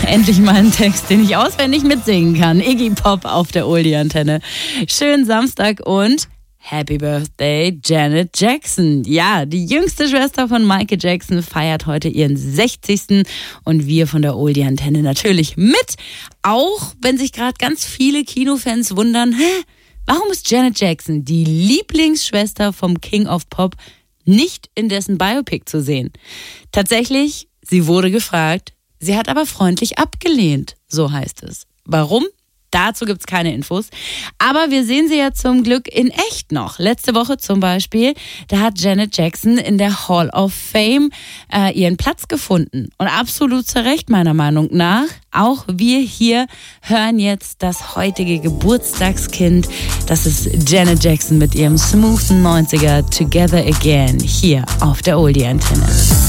endlich mal einen Text, den ich auswendig mitsingen kann. Iggy Pop auf der Oldie-Antenne. Schönen Samstag und Happy Birthday, Janet Jackson. Ja, die jüngste Schwester von Michael Jackson feiert heute ihren 60. Und wir von der Oldie-Antenne natürlich mit. Auch wenn sich gerade ganz viele Kinofans wundern, warum ist Janet Jackson, die Lieblingsschwester vom King of Pop, nicht in dessen Biopic zu sehen? Tatsächlich, sie wurde gefragt, sie hat aber freundlich abgelehnt, so heißt es. Warum? Dazu gibt's keine Infos. Aber wir sehen sie ja zum Glück in echt noch. Letzte Woche zum Beispiel, da hat Janet Jackson in der Hall of Fame ihren Platz gefunden. Und absolut zu Recht meiner Meinung nach. Auch wir hier hören jetzt das heutige Geburtstagskind. Das ist Janet Jackson mit ihrem smoothen 90er Together Again hier auf der Oldie-Antenne.